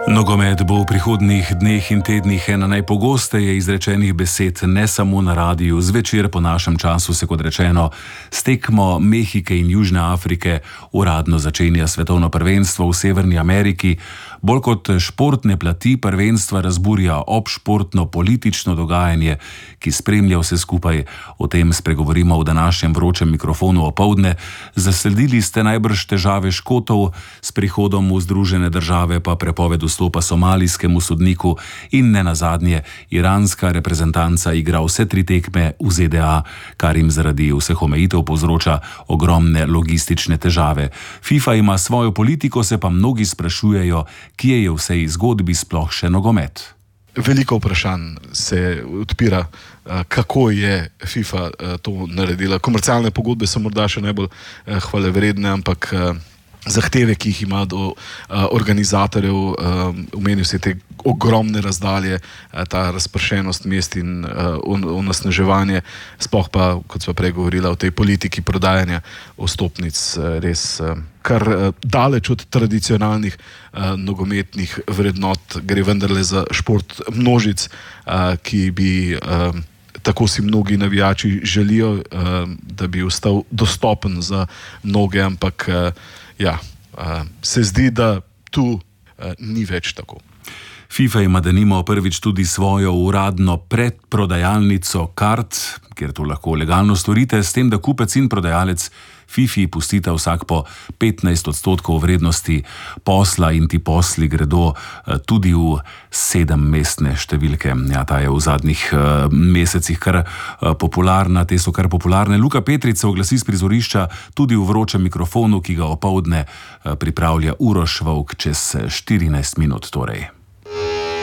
Nogomet bo v prihodnjih dneh in tednih ena najpogosteje izrečenih besed ne samo na radiju. Zvečer po našem času se, kot rečeno, s tekmo Mehike in Južne Afrike uradno začenja svetovno prvenstvo v Severni Ameriki. Bolj kot športne plati prvenstva razburja obšportno-politično dogajanje, ki spremlja vse skupaj. O tem spregovorimo v današnjem vročem mikrofonu opoldne. Zasledili ste najbrž težave Škotov, s prihodom v Združene države pa prepoved vstopa somalijskemu sodniku in nenazadnje iranska reprezentanca igra vse 3 tekme v ZDA, kar jim zaradi vseh omejitev povzroča ogromne logistične težave. FIFA ima svojo politiko, se pa mnogi sprašujejo, kje je v vsej zgodbi sploh še nogomet. Veliko vprašanj se odpira, kako je FIFA to naredila. Komercialne pogodbe so morda še najbolj hvalevredne, ampak zahteve, ki jih ima do organizatorjev, omenil se te ogromne razdalje, ta razpršenost mest in onesnaževanje, sploh pa, kot sva prej govorila, o tej politiki prodajanja vstopnic, res kar daleč od tradicionalnih nogometnih vrednot. Gre vendarle za šport množic, ki bi, tako si mnogi navijači želijo, da bi ostal dostopen za mnoge, ampak se zdi, da tu ni več tako. FIFA ima denimo prvič tudi svojo uradno predprodajalnico kart, kjer to lahko legalno storite, s tem, da kupec in prodajalec FIFA pustita vsak po 15% vrednosti posla in ti posli gredo tudi v 7-mestne številke. Ja, ta je v zadnjih mesecih kar popularna, te so kar popularne. Luka Petric se oglasi z prizorišča tudi v vročem mikrofonu, ki ga opoldne pripravlja Uroš Volk čez 14 minut torej.